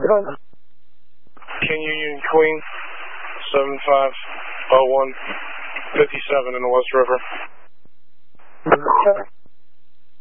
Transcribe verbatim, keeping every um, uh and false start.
King Union Queen, seven five oh one, fifty-seven in the West River.